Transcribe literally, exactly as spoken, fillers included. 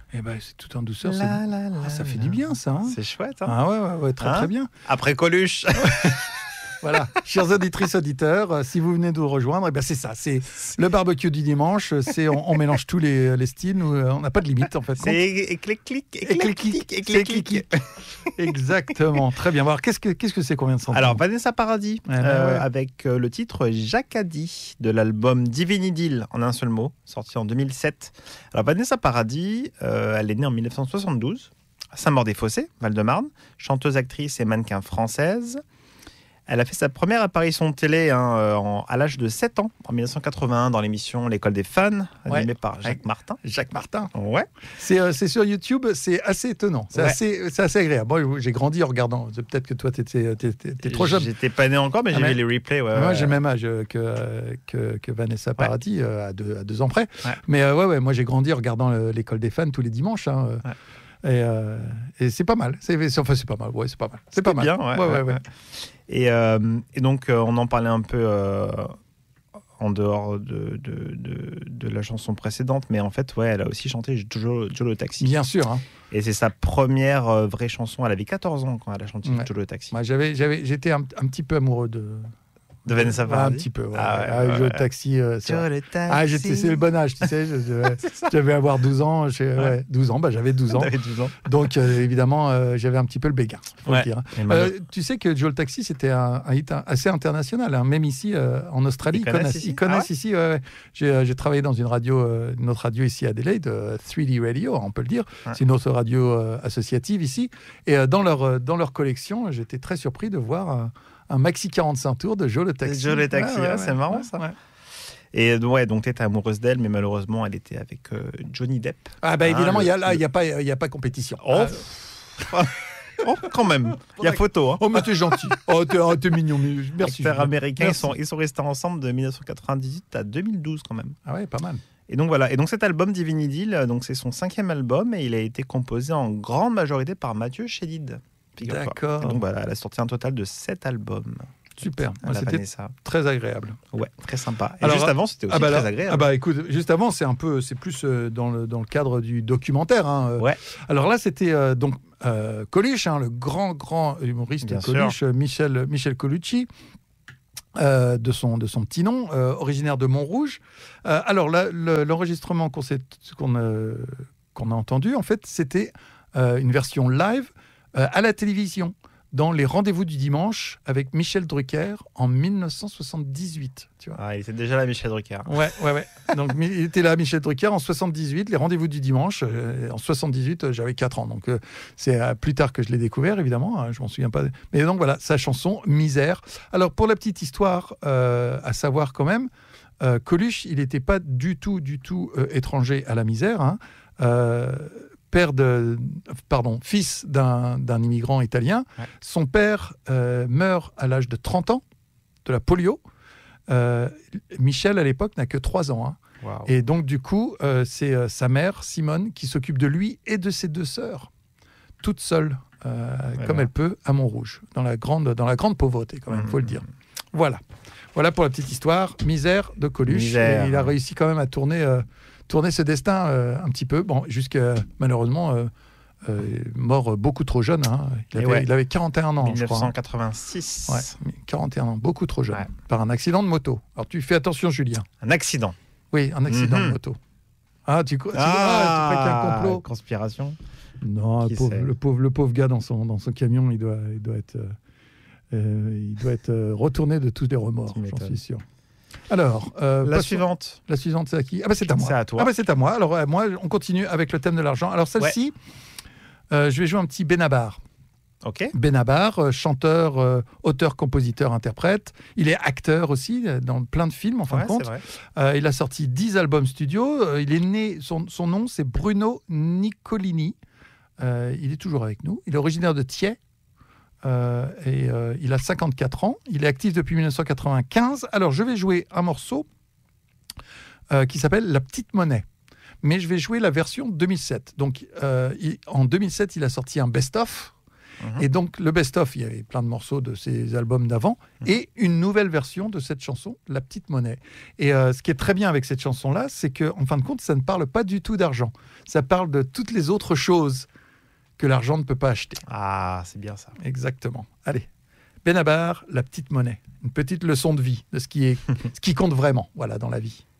Et ben c'est tout en douceur. La, c'est... la, la, Ah, ça fait la. du bien, ça. Hein. C'est chouette. Hein, ah ouais, ouais, ouais très hein très bien. Après Coluche. Voilà, chers auditrices, auditeurs, euh, si vous venez de nous rejoindre, eh ben c'est ça, c'est le barbecue du dimanche, c'est on, on mélange tous les, les styles, nous, euh, on n'a pas de limite en fait. C'est éclectique, éclectique, éclectique. Exactement, très bien. Alors qu'est-ce que qu'est-ce que c'est qu'on vient de sentir? Alors Vanessa Paradis, ouais, euh, ouais. avec euh, le titre Jacadie de l'album Divine Idylle en un seul mot, sorti en deux mille sept. Alors Vanessa Paradis, euh, elle est née en dix-neuf cent soixante-douze à Saint-Maur-des-Fossés, Val-de-Marne, chanteuse, actrice et mannequin française. Elle a fait sa première apparition télé hein, euh, en, à l'âge de sept ans, en dix-neuf cent quatre-vingt-un, dans l'émission L'école des fans, animée ouais. par Jacques Martin. Jacques Martin. Ouais. C'est, euh, c'est sur YouTube, c'est assez étonnant, c'est, ouais. assez, c'est assez agréable. Moi, j'ai grandi en regardant, peut-être que toi, tu étais trop jeune. J'étais pas né encore, mais j'ai ah, vu mais... les replays. Ouais, moi, ouais. j'ai le même âge que, que, que Vanessa Paradis, ouais. euh, à, deux, à deux ans près. Ouais. Mais euh, ouais, ouais, moi, j'ai grandi en regardant le, L'école des fans tous les dimanches. Hein, ouais. Et, euh, et c'est pas mal. C'est, enfin, c'est pas mal. Ouais, c'est pas mal. C'est pas mal. Bien, ouais, ouais, ouais, ouais, ouais. Et, euh, et donc, euh, on en parlait un peu euh, en dehors de, de, de, de la chanson précédente, mais en fait, ouais, elle a aussi chanté Joe, Joe le Taxi. Bien sûr. Hein. Et c'est sa première euh, vraie chanson. Elle avait quatorze ans quand elle a chanté ouais. Joe le Taxi. Moi, j'avais, j'avais, j'étais un, un petit peu amoureux de... De Vanessa Paradis. Un petit peu, ouais. Ah ouais, ah, ouais, Joe ouais. le Taxi. Euh, Joe le Taxi. Ah, j'étais, c'est le bon âge, tu sais. Je, je, j'avais avoir douze ans. Ouais. Ouais, douze ans, bah, j'avais douze ans. douze ans. Donc, euh, évidemment, euh, j'avais un petit peu le béguin, faut ouais. le dire. Euh, tu sais que Joe le Taxi, c'était un, un hit assez international. Hein. Même ici, euh, en Australie, ils, ils connaissent, ici, ils connaissent ah ouais ici. Ouais, ouais. J'ai, j'ai travaillé dans une radio, euh, une autre radio ici à Adelaide, euh, trois D Radio, on peut le dire. Ouais. C'est une autre radio euh, associative ici. Et euh, dans, leur, dans leur collection, j'étais très surpris de voir... Euh, un maxi quarante-cinq tours de Joe le Taxi. Joe le Taxi, ouais, ouais, ah, ouais, c'est marrant ouais, ça. Ouais. Et ouais, donc tu étais amoureuse d'elle, mais malheureusement, elle était avec euh, Johnny Depp. Ah bah évidemment, il ah, y a là, il y a pas, il y a pas compétition. Oh, ah. oh quand même. Il y a photo. Hein. Oh mais t'es gentil. Oh t'es, oh, t'es mignon. Merci. Les pères américains, ils sont, ils sont restés ensemble de dix-neuf cent quatre-vingt-dix-huit à deux mille douze quand même. Ah ouais, pas mal. Et donc voilà. Et donc cet album Divine Idylle, donc c'est son cinquième album et il a été composé en grande majorité par Mathieu Chédid. D'accord. Et donc voilà, elle a sorti un total de sept albums. Super, ouais, c'était Vanessa. Très agréable. Ouais, très sympa. Et alors, juste avant, c'était aussi ah bah très là, agréable. Ah bah écoute, juste avant, c'est un peu, c'est plus euh, dans le dans le cadre du documentaire. Hein. Ouais. Alors là, c'était euh, donc euh, Coluche, hein, le grand grand humoriste Bien Coluche, sûr. Michel Michel Colucci. Euh, de, son, de son petit nom, euh, originaire de Montrouge. Euh, alors, là, le, l'enregistrement qu'on, s'est, qu'on, euh, qu'on a entendu, en fait, c'était euh, une version live euh, à la télévision, dans les Rendez-vous du dimanche avec Michel Drucker en dix-neuf cent soixante-dix-huit. Tu vois. Ah, il était déjà là, Michel Drucker. Ouais, ouais, ouais. Donc, il était là, Michel Drucker, en soixante-dix-huit, les Rendez-vous du dimanche. Euh, en soixante-dix-huit, euh, j'avais quatre ans. Donc, euh, c'est euh, plus tard que je l'ai découvert, évidemment. Hein, je m'en souviens pas. Mais donc, voilà, sa chanson, Misère. Alors, pour la petite histoire, euh, à savoir quand même, euh, Coluche, il n'était pas du tout, du tout euh, étranger à la misère. Hein. Euh, père de, pardon, fils d'un, d'un immigrant italien. Ouais. Son père euh, meurt à l'âge de trente ans de la polio. Euh, Michel, à l'époque, n'a que trois ans. Hein. Wow. Et donc, du coup, euh, c'est euh, sa mère, Simone, qui s'occupe de lui et de ses deux sœurs, toute seule, euh, ouais, comme ouais. elle peut, à Montrouge, dans la grande, dans la grande pauvreté, quand même, il mmh. faut le dire. Voilà. Voilà pour la petite histoire. Misère de Coluche. Misère, et il a ouais. réussi quand même à tourner... Euh, tourner ce destin euh, un petit peu, bon, jusqu'à malheureusement euh, euh, mort beaucoup trop jeune. Hein. Il, avait, ouais. il avait quarante et un ans, dix-neuf cent quatre-vingt-six. Je crois. Hein. Ouais, quarante et un ans, beaucoup trop jeune, ouais. par un accident de moto. Alors tu fais attention, Julien. Un accident. Oui, un accident mm-hmm. de moto. Ah, tu, tu, ah, ah, tu crois qu'il y a un complot? Conspiration. Non, le pauvre, le pauvre, le pauvre gars dans son dans son camion, il doit, il doit être, euh, euh, il doit être euh, retourné de tous les remords, j'en suis sûr. Alors, euh, la suivante. La suivante, c'est à qui? Ah bah c'est à moi. C'est à toi. Ah bah c'est à moi. Alors euh, moi, on continue avec le thème de l'argent. Alors celle-ci, ouais. euh, je vais jouer un petit Benabar. Ok. Benabar, euh, chanteur, euh, auteur, compositeur, interprète. Il est acteur aussi dans plein de films en fin ouais, de compte. C'est vrai. Euh, il a sorti dix albums studio. Euh, il est né. Son, son nom, c'est Bruno Nicolini. Euh, il est toujours avec nous. Il est originaire de Thiais. Euh, et euh, il a cinquante-quatre ans, il est actif depuis dix-neuf cent quatre-vingt-quinze. Alors je vais jouer un morceau euh, qui s'appelle La Petite Monnaie, mais je vais jouer la version deux mille sept. Donc euh, il, en deux mille sept, il a sorti un best-of, Mhm. Et donc, le best-of, il y avait plein de morceaux de ces albums d'avant, Mhm. et une nouvelle version de cette chanson, La Petite Monnaie. Et euh, ce qui est très bien avec cette chanson-là, c'est qu'en fin de compte, ça ne parle pas du tout d'argent. Ça parle de toutes les autres choses que l'argent ne peut pas acheter. Ah, c'est bien ça. Exactement. Allez, Benabar, La Petite Monnaie. Une petite leçon de vie, de ce qui, est, ce qui compte vraiment, voilà, dans la vie.